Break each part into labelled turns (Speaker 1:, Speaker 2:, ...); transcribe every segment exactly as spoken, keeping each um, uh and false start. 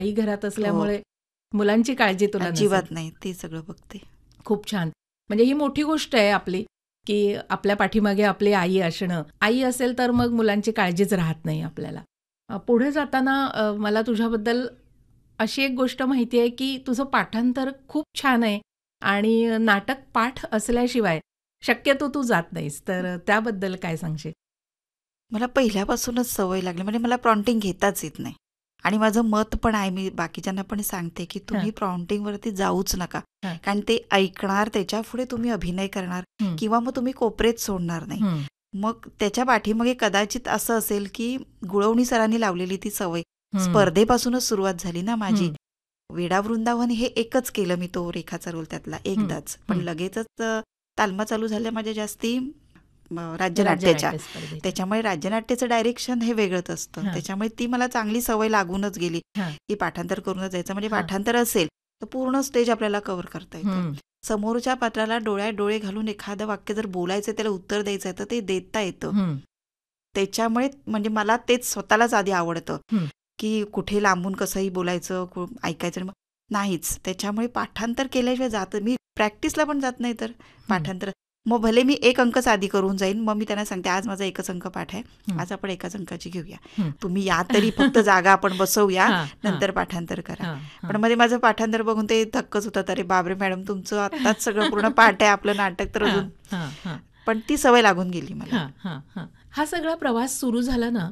Speaker 1: आई घरात
Speaker 2: हो
Speaker 1: असल्यामुळे मुलांची काळजी तुला नसेल.
Speaker 2: अजिबात नाही, ते सगळं बघते.
Speaker 1: खूप छान. म्हणजे ही मोठी गोष्ट आहे आपली, की आपल्या पाठीमागे आपली आई असणं. आई असेल तर मग मुलांची काळजीच राहत नाही आपल्याला. अ, पुढे जाताना अ, मला तुझ्याबद्दल अशी एक गोष्ट माहिती आहे, की तुझं पाठांतर खूप छान आहे आणि नाटक पाठ असल्याशिवाय शक्यतो तू जात नाहीस. तर त्याबद्दल काय सांगशील?
Speaker 2: मला पहिल्यापासूनच सवय लागली, म्हणजे मला प्रॉम्प्टिंग घेताच येत नाही. आणि माझं मत पण आहे, मी बाकीच्यांना पण सांगते, की
Speaker 1: हां,
Speaker 2: तुम्ही प्रॉम्प्टिंगवरती जाऊच नका.
Speaker 1: हां.
Speaker 2: कारण ते ऐकणार, त्याच्यापुढे तुम्ही अभिनय करणार
Speaker 1: हं,
Speaker 2: किंवा मग तुम्ही कोपरेत सोडणार नाही.
Speaker 1: हं,
Speaker 2: मग त्याच्या पाठीमागे कदाचित असं असेल, की गुळवणी सरांनी लावलेली ती सवय
Speaker 1: हं,
Speaker 2: स्पर्धेपासूनच सुरुवात झाली ना माझी.
Speaker 1: हं,
Speaker 2: वेडा वृंदावन हे एकच केलं मी, तो रेखाचा रोल त्यातला
Speaker 1: हं,
Speaker 2: एकदाच. पण
Speaker 1: हं.
Speaker 2: लगेचच अ, तालमा चालू झाल्या माझ्या जास्ती अ, राज्यनाट्याच्या.
Speaker 1: राज्यनाट्य स्पर्धेच्या.
Speaker 2: त्याच्यामुळे राज्यनाट्याचं डायरेक्शन हे वेगळंच असतं.
Speaker 1: हां,
Speaker 2: त्याच्यामुळे ती मला चांगली सवय लागूनच गेली,
Speaker 1: हां,
Speaker 2: की पाठांतर करूनच जायचं. म्हणजे
Speaker 1: हां.
Speaker 2: पाठांतर असेल तर पूर्ण स्टेज आपल्याला कव्हर करता येतं.
Speaker 1: हं,
Speaker 2: समोरच्या पात्राला डोळ्यात डोळे घालून एखादं वाक्य जर बोलायचं, त्याला उत्तर द्यायचं आहे, तर ते देता येतं.
Speaker 1: हं,
Speaker 2: त्याच्यामुळे म्हणजे मला तेच स्वतःलाच आधी आवडतं,
Speaker 1: हं,
Speaker 2: की कुठे लांबून कसंही बोलायचं, कु- ऐकायचं मग नाहीच. त्याच्यामुळे पाठांतर केल्याशिवाय जात मी प्रॅक्टिसला पण जात नाही, तर
Speaker 1: हं,
Speaker 2: पाठांतर मग भले मी एक अंकच आधी करून जाईन, मग मी त्यांना सांगते आज माझा एकच अंक पाठ आहे,
Speaker 1: हं,
Speaker 2: आज आपण एकाच अंकाची घेऊया,
Speaker 1: हं.
Speaker 2: तुम्ही या तरी फक्त जागा आपण बसवूया,
Speaker 1: हां, हां,
Speaker 2: नंतर पाठांतर करा.
Speaker 1: हां,
Speaker 2: पण
Speaker 1: हां,
Speaker 2: मध्ये माझं पाठांतर बघून ते थक्कच होतात, अरे बाबरे मॅडम तुमचं आत्ताच सगळं पूर्ण पाठ आहे, आपलं नाटक तर
Speaker 1: हां,
Speaker 2: अजून.
Speaker 1: हां, हां,
Speaker 2: पण ती सवय लागून गेली मला.
Speaker 1: हां, हां, हां. हा सगळा प्रवास सुरू झाला ना,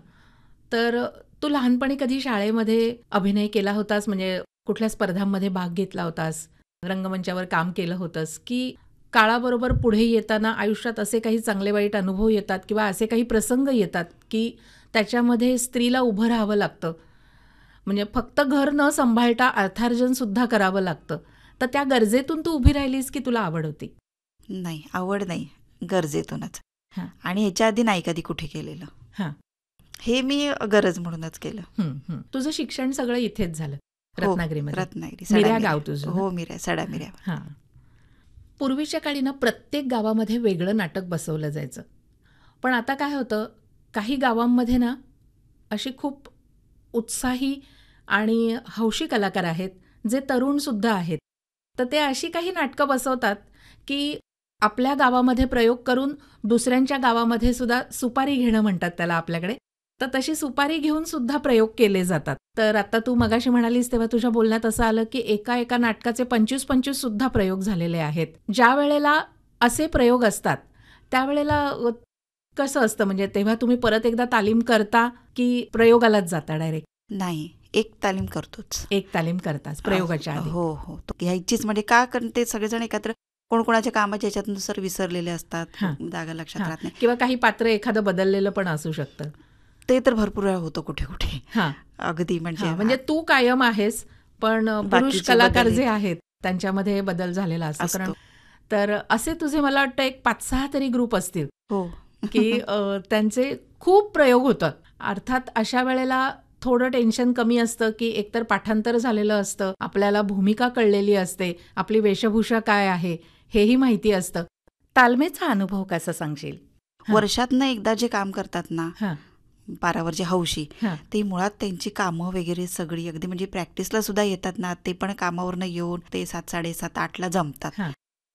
Speaker 1: तर तू लहानपणी कधी शाळेमध्ये अभिनय केला होतास? म्हणजे कुठल्या स्पर्धांमध्ये भाग घेतला होतास? रंगमंचावर काम केलं होतंस? की काळाबरोबर पुढे येताना आयुष्यात असे काही चांगले वाईट अनुभव येतात किंवा असे काही प्रसंग येतात, की त्याच्यामध्ये स्त्रीला उभं राहावं लागतं? म्हणजे फक्त घर न सांभाळता अर्थार्जन सुद्धा करावं लागतं. तर त्या गरजेतून तू उभी राहिलीस की तुला आवड होती?
Speaker 2: नाही, आवड नाही, गरजेतूनच.
Speaker 1: हां,
Speaker 2: आणि ह्याच्या आधी नाही कधी कुठे केलेलं.
Speaker 1: हां.
Speaker 2: हे मी गरज म्हणूनच केलं.
Speaker 1: हं, हं. तुझं शिक्षण सगळं इथेच झालं,
Speaker 2: हो,
Speaker 1: रत्नागिरीमध्ये.
Speaker 2: रत्नागिरी, सडा
Speaker 1: मिऱ्या
Speaker 2: मिऱ्या.
Speaker 1: गाव तुझं ना?
Speaker 2: हो, मिऱ्या, सडा मिऱ्या.
Speaker 1: हां. पूर्वीच्या काळी ना प्रत्येक गावामध्ये वेगळं नाटक बसवलं जायचं. पण आता काय होतं, काही गावांमध्ये ना अशी खूप उत्साही आणि हौशी कलाकार आहेत, जे तरुणसुद्धा आहेत. तर ते अशी काही नाटकं बसवतात, की आपल्या गावामध्ये प्रयोग करून दुसऱ्यांच्या गावामध्ये सुद्धा सुपारी घेणं म्हणतात त्याला आपल्याकडे. तर तशी सुपारी घेऊन सुद्धा प्रयोग केले जातात. तर आता तू मगाशी म्हणालीस तेव्हा तुझ्या बोलण्यात असं आलं, की एका एका नाटकाचे पंचवीस पंचवीस सुद्धा प्रयोग झालेले आहेत. ज्या वेळेला असे प्रयोग असतात, त्यावेळेला अ, कसं असतं? म्हणजे तेव्हा तुम्ही परत एकदा तालीम करता, की प्रयोगालाच जाता डायरेक्ट?
Speaker 2: नाही, एक तालीम करतोच.
Speaker 1: एक तालीम करताच प्रयोगाच्या आधी.
Speaker 2: हो, हो. तो घ्यायचीच, म्हणजे का, कारण ते सगळेजण एकत्र कोण कोणाच्या कामाच्या ह्याच्यानुसार विसरलेले असतात,
Speaker 1: हां,
Speaker 2: जागा लक्षात
Speaker 1: हां.
Speaker 2: राहत नाही.
Speaker 1: किंवा काही पात्र एखादं बदललेलं पण असू शकतं.
Speaker 2: ते तर भरपूर वेळा होतं कुठे कुठे.
Speaker 1: हां,
Speaker 2: अगदी म्हणजे
Speaker 1: हां. म्हणजे तू कायम आहेस, पण अ, पुरुष
Speaker 2: बाकीचे
Speaker 1: कलाकार
Speaker 2: बदल
Speaker 1: जे
Speaker 2: येत
Speaker 1: आहेत त्यांच्यामध्ये बदल झालेला असतो. कारण
Speaker 2: असतो.
Speaker 1: तर असे तुझे मला वाटतं एक पाच सहा तरी ग्रुप असतील,
Speaker 2: हो.
Speaker 1: की अ, त्यांचे खूप प्रयोग होतात. अर्थात अशा वेळेला थोडं टेन्शन कमी असतं, की एकतर पाठांतर झालेलं असतं, आपल्याला भूमिका कळलेली असते, आपली वेशभूषा काय आहे हेही माहिती असतं. तालमेचा अनुभव कसा सांगशील? हां,
Speaker 2: वर्षातनं एकदा जे काम करतात ना,
Speaker 1: हां,
Speaker 2: पारावर जे हौशी,
Speaker 1: हां,
Speaker 2: ते मुळात त्यांची कामं वगैरे सगळी अगदी म्हणजे प्रॅक्टिसला सुद्धा येतात ना, ते पण कामावरनं येऊन ते सात साडेसात आठला जमतात.
Speaker 1: हां,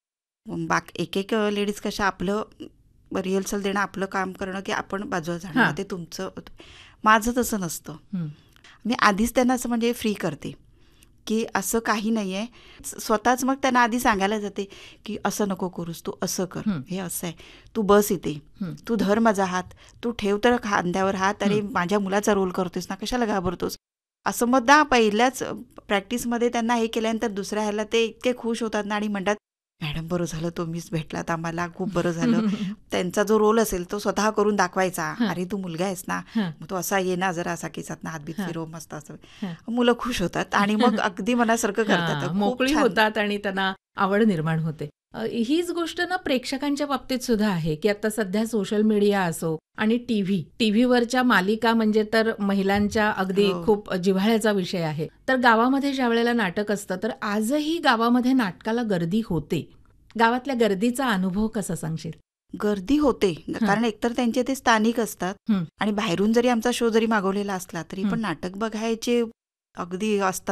Speaker 2: बाक एक एक लेडीज कशा आपलं रिहर्सल देणं, आपलं काम करणं, की आपण बाजूला जाणं,
Speaker 1: हां.
Speaker 2: ते तुमचं. माझं तसं नसतं.
Speaker 1: हं,
Speaker 2: मी आधीच त्यांना असं म्हणजे फ्री करते, की असं काही नाही आहे. स्वतःच मग त्यांना आधी सांगायला जाते, की असं नको करूस, तू असं कर,
Speaker 1: हं,
Speaker 2: हे असं आहे, तू बस इथे,
Speaker 1: हं,
Speaker 2: तू धर माझा हात, तू ठेव तर खांद्यावर हात, अरे
Speaker 1: हं.
Speaker 2: माझ्या मुलाचा रोल करतोस ना, कशाला घाबरतोस. असं मग ना पहिल्याच प्रॅक्टिसमध्ये त्यांना हे केल्यानंतर दुसऱ्या ह्याला ते इतके खुश होतात ना, आणि म्हणतात मॅडम बरं झालं तुम्हीच भेटलात आम्हाला, खूप बरं झालं. त्यांचा जो रोल असेल तो स्वतः करून दाखवायचा.
Speaker 1: हां,
Speaker 2: अरे तू मुलगा आहेस ना,
Speaker 1: हां,
Speaker 2: मग तो असा ये ना, जरा असा केसात ना हातबीत
Speaker 1: हां,
Speaker 2: फिरव, मस्त असं.
Speaker 1: हां.
Speaker 2: मुलं खुश होतात आणि मग अगदी मनासारखं करतात.
Speaker 1: हां,
Speaker 2: खूप
Speaker 1: मोकळी
Speaker 2: छान.
Speaker 1: होतात आणि त्यांना आवड निर्माण होते. अ, हीच गोष्ट ना प्रेक्षकांच्या बाबतीत सुद्धा आहे, की आता सध्या सोशल मीडिया असो आणि टीव्ही, टीव्हीवरच्या मालिका म्हणजे तर महिलांच्या अगदी
Speaker 2: हो.
Speaker 1: खूप जिव्हाळ्याचा विषय आहे. तर गावामध्ये ज्या वेळेला नाटक असतं, तर आजही गावामध्ये नाटकाला गर्दी होते. गावातल्या गर्दीचा अनुभव कसा सांगशील?
Speaker 2: गर्दी होते,
Speaker 1: हां,
Speaker 2: कारण एकतर त्यांचे ते स्थानिक असतात
Speaker 1: हं,
Speaker 2: आणि बाहेरून जरी आमचा शो जरी मागवलेला असला तरी
Speaker 1: हं,
Speaker 2: पण नाटक बघायचे अगदी असतात